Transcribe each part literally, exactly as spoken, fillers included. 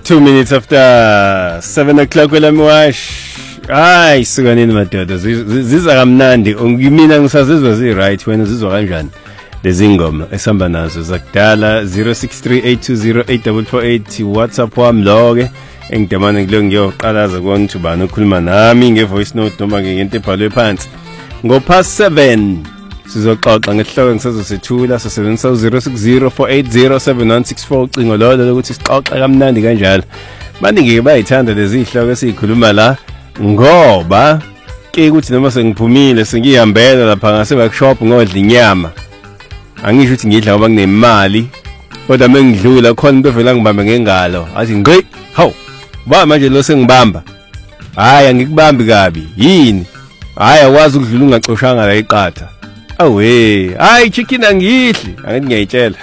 Two minutes after seven o'clock kwelami wash. Hayi sikanini madoda ziza kamnandi ngimina ngisazizwa zi right wena uzizwa kanjani lezi ngoma esamba nazo zakudala zero six three eight two zero eight four four eight WhatsApp wami lo ke engidamane kulo ngiyoqalaza kona ukuthi bani ukhuluma nami ngevoice note noma ngento ebhalwe phansi ngo past seven sizoxoxa ngesihloko ngisazosethula sisebenzisa zero six zero four eight zero seven one six four ucingo lolo lokuthi sixoxe kamnandi kanjalo baningi bayithanda lezi zihloko esikhuluma la ngoba ke ukuthi noma sengiphumile sengihambela lapha ngase workshop ngodla inyama angisho ukuthi ngidla ngoba nginemali kodwa mengidlula khona into vela ngibambe ngengalo athi ngqi hawu ba manje lo sengibamba hayi angikubambi kabi yini hayi akwazi ukudlula ungacoshanga la iqatha awe hayi chicken angidli angithi ngiyayitshela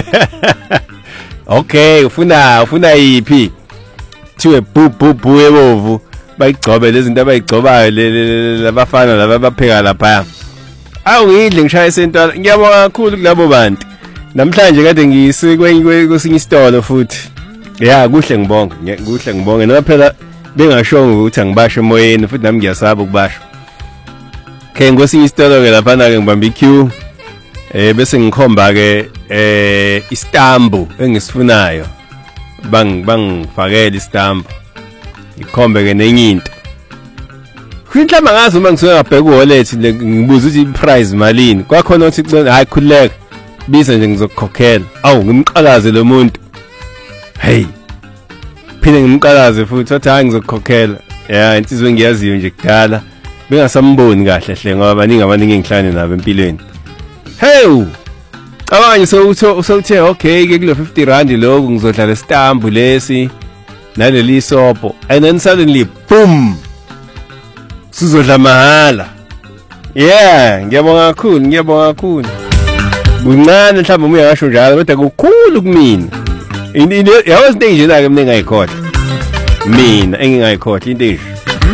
okay ufuna ufuna yipi thiwe bu bu bu ebovu bayigcobe lezi zinto abayigcobayo labafana laba bapheka lapha awungidle ngishaya isentwala ngiyabonga kakhulu kulabo bantu namhlanje kade ngiyisikwenye kwesinye isitolo futhi ya kuhle ngibonga kuhle ngibonga noma phela bengashongo ukuthi angibashe emoyeni futhi nami ngiyasaba ukubasha ke ngosinye isitolo ke lapha na ke ngibamba iqueue eh bese ngikhomba ke eh istambu engisifunayo bang bangifakela istambu ikhombe ke nenye into Kwinhlamba ngazi uma ngisuka ngabheka uwallet ngibuza ukuthi iprice malini kwakhona uthi hayi khuleka biza nje ngizokukhokhela awu ngimqalaze lo muntu hey phinde ngimqalaze futhi wathi hayi ngizokukhokhela ya insizwe ngiyaziyo nje kudala bengasamboni kahle hle ngoba baningi abaningi engihlane nabo empilweni hey cabanye so sowuthe okay ke kulo fifty rand lokho ngizodlala istambu lesi naleli sopo and then suddenly boom sizodla mahala yeah ngiyabonga kakhulu ngiyabonga kakhulu kuncane mhlawumbe uma uyasho njalo kodwa kukhulu kumina into yawo izinto enjena ke mina engayikhohle mina engingayikhohle into enje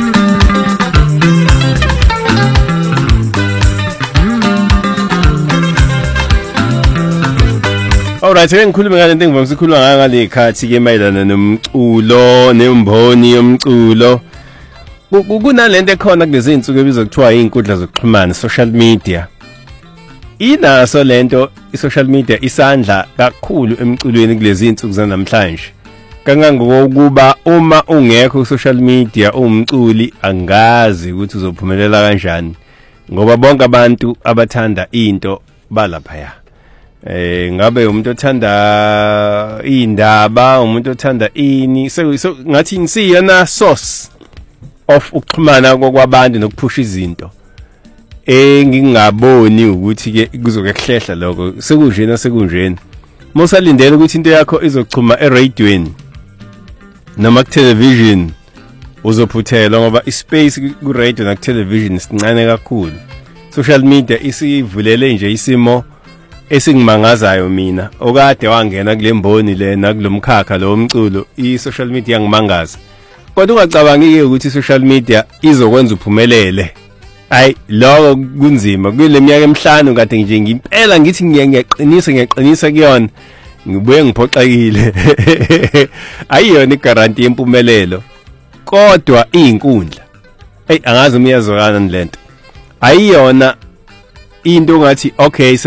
Alright, ke ngikhuluma ngale nto engivamisa ukukhuluma ngayo ngale khathi ke mayelana nomculo nemboni yomculo kunalento ekhona kulezi insuku ebizwa kuthiwa izinkundla zokuxhumana social media inaso lento i-social media isandla kakhulu emculweni kulezi insuku zanamhlanje kangangokuba uma ungekho ku-social media umculi angazi ukuthi uzophumelela kanjani ngoba bonke abantu abathanda into balaphaya eh ngabe umuntu othanda indaba umuntu othanda ini so ngathi ngisiyona source of ukuxhumana kwabantu nokuphusha izinto engingaboni ukuthi ke kuzoke kuhlehla lokho sekunjena sekunjena musalindele ukuthi into yakho izochuma eradioweni noma ku television uzophuthela ngoba ispace ku radio na ku television sincane kakhulu social media isivulele nje isimo esingimangazayo mina okade wangena kule mboni le nakulomkhakha lo umculo i-social media yangimangaza kodwa ungacabangike ukuthi social media izokwenza uphumelele ayi lokho kunzima kule minyaka emihlanu kade nje ngimpela ngithi ngiyaqinisa ngiyaqinisa kuyona ngibuye ngiphoxekile ayiyona igaranti yempumelelo kodwa izinkundla hey angazi umyazokana nilento ayiyona into ngathi okay